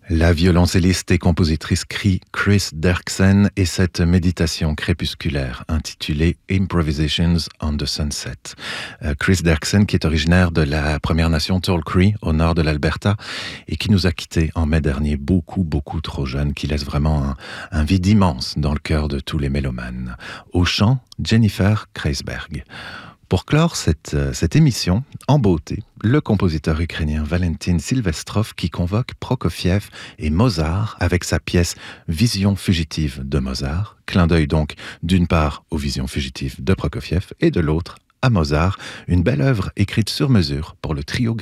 La violoncelliste et compositrice Chris Derksen et cette méditation crépusculaire intitulée Improvisations on the Sunset. Chris Derksen qui est originaire de la Première Nation Tall Cree au nord de l'Alberta et qui nous a quittés en mai dernier beaucoup trop jeune, qui laisse vraiment un vide immense dans le cœur de tous les mélomanes. Au chant, Jennifer Kreisberg. Pour clore cette émission, en beauté, le compositeur ukrainien Valentin Silvestrov qui convoque Prokofiev et Mozart avec sa pièce Vision fugitive de Mozart. Clin d'œil donc d'une part aux visions fugitives de Prokofiev et de l'autre à Mozart, une belle œuvre écrite sur mesure pour le trio